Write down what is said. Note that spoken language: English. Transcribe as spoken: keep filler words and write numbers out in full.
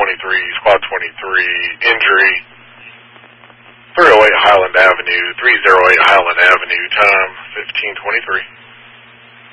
twenty-three, Squad twenty-three, injury, three oh eight Highland Avenue, three oh eight Highland Avenue, time fifteen twenty-three.